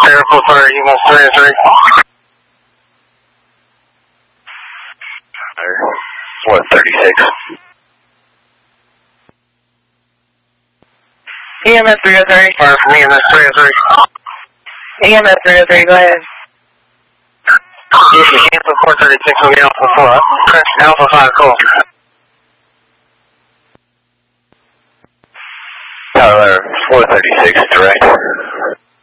Airport for EMS 303. 136. EMS 303. Fire from EMS 303. EMS 303, go ahead. You can cancel 436 on the Alpha 4. Alpha 5, cool. Tyler, 436, direct.